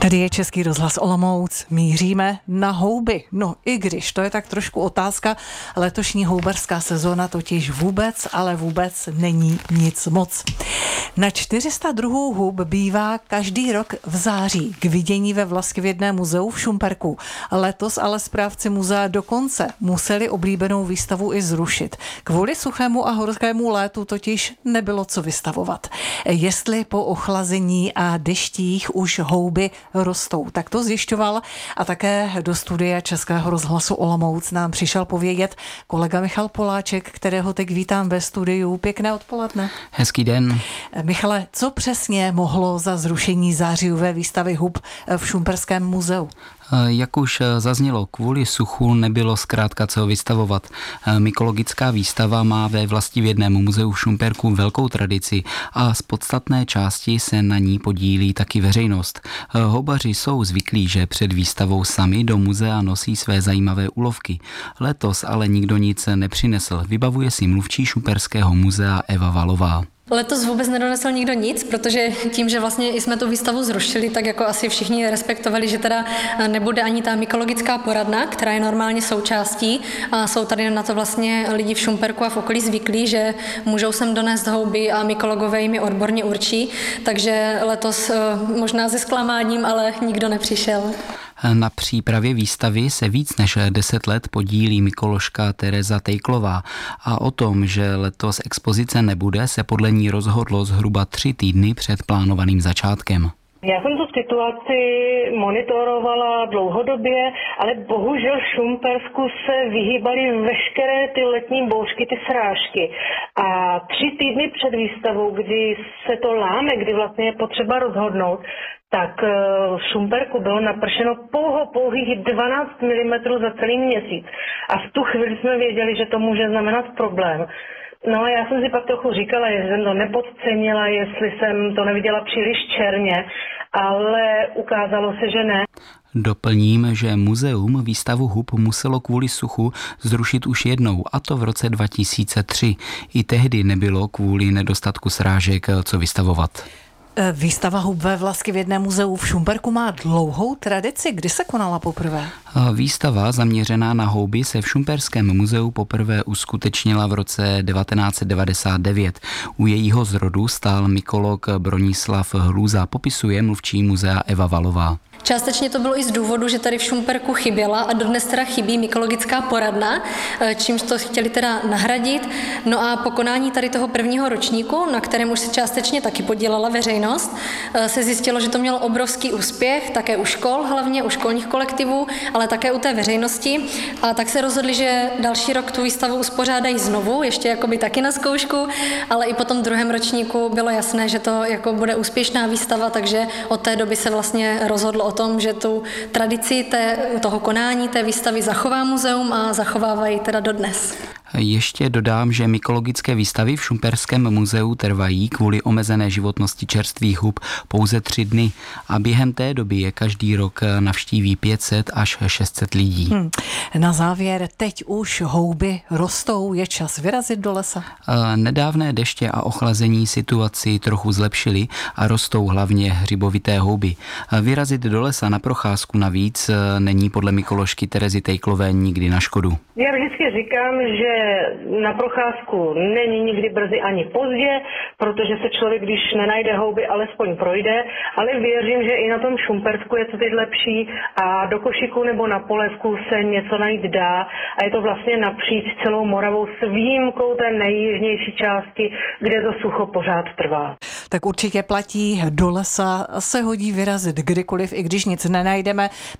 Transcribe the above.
Tady je Český rozhlas Olomouc, míříme na houby. No i když, to je tak trošku otázka, letošní houbařská sezóna totiž vůbec není nic moc. Na 400 druhů hub bývá každý rok v září k vidění ve Vlastivědném muzeu v Šumperku. Letos ale správci muzea dokonce museli oblíbenou výstavu i zrušit. Kvůli suchému a horskému létu totiž nebylo co vystavovat. Jestli po ochlazení a deštích už houby rostou, tak to zjišťoval a také do studia Českého rozhlasu Olomouc nám přišel povědět kolega Michal Poláček, kterého teď vítám ve studiu. Pěkné odpoledne. Hezký den. Michale, co přesně mohlo za zrušení zářijové výstavy hub v Šumperském muzeu? Jak už zaznělo, kvůli suchu nebylo zkrátka co vystavovat. Mykologická výstava má ve Vlastivědném muzeu v Šumperku velkou tradici a z podstatné části se na ní podílí taky veřejnost. Houbaři jsou zvyklí, že před výstavou sami do muzea nosí své zajímavé úlovky. Letos ale nikdo nic nepřinesl. Vybavuje si mluvčí Šumperského muzea Eva Valová. Letos vůbec nedonesl nikdo nic, protože tím, že vlastně jsme tu výstavu zrušili, tak jako asi všichni respektovali, že teda nebude ani ta mykologická poradna, která je normálně součástí a jsou tady na to vlastně lidi v Šumperku a v okolí zvyklí, že můžou sem donést houby a mykologové jim je odborně určí, takže letos možná se zklamáním, ale nikdo nepřišel. Na přípravě výstavy se víc než 10 let podílí mykoložka Tereza Tejklová a o tom, že letos expozice nebude, se podle ní rozhodlo zhruba 3 týdny před plánovaným začátkem. Já jsem tu situaci monitorovala dlouhodobě, ale bohužel v Šumpersku se vyhýbaly veškeré ty letní bouřky, ty srážky. A 3 týdny před výstavou, kdy se to láme, kdy vlastně je potřeba rozhodnout, tak v Šumperku bylo napršeno pouhých 12 mm za celý měsíc. A v tu chvíli jsme věděli, že to může znamenat problém. No a já jsem si pak trochu říkala, že jsem to nepodcenila, jestli jsem to neviděla příliš černě, ale ukázalo se, že ne. Doplním, že muzeum výstavu hub muselo kvůli suchu zrušit už jednou, a to v roce 2003. I tehdy nebylo kvůli nedostatku srážek co vystavovat. Výstava hub ve Vlastivědném muzeu v Šumperku má dlouhou tradici. Kdy se konala poprvé? Výstava zaměřená na houby se v Šumperském muzeu poprvé uskutečnila v roce 1999. U jejího zrodu stál mykolog Bronislav Hlůza, popisuje mluvčí muzea Eva Valová. Částečně to bylo i z důvodu, že tady v Šumperku chyběla a dodnes teda chybí mykologická poradna, čímž to chtěli teda nahradit. No a po konání tady toho prvního ročníku, na kterém už se částečně taky podílela veřejnost, se zjistilo, že to mělo obrovský úspěch, také u škol, hlavně u školních kolektivů, ale také u té veřejnosti. A tak se rozhodli, že další rok tu výstavu uspořádají znovu, ještě jakoby taky na zkoušku, ale i po tom druhém ročníku bylo jasné, že to jako bude úspěšná výstava, takže od té doby se vlastně rozhodlo o tom, že tu tradici toho konání té výstavy zachová muzeum a zachovávají teda dodnes. Ještě dodám, že mykologické výstavy v Šumperském muzeu trvají kvůli omezené životnosti čerstvých hub pouze 3 dny a během té doby je každý rok navštíví 500 až 600 lidí. Na závěr, teď už houby rostou, je čas vyrazit do lesa? Nedávné deště a ochlazení situaci trochu zlepšily a rostou hlavně hřibovité houby. Vyrazit do lesa na procházku navíc není podle mykoložky Terezy Tejklové nikdy na škodu. Já vždycky říkám, že na procházku není nikdy brzy ani pozdě, protože se člověk, když nenajde houby, alespoň projde, ale věřím, že i na tom Šumpersku je to teď lepší a do košíku nebo na polévku se něco najít dá a je to vlastně napříč celou Moravou s výjimkou té nejjižnější části, kde to sucho pořád trvá. Tak určitě platí, do lesa se hodí vyrazit kdykoliv, i když nic nenajdeme.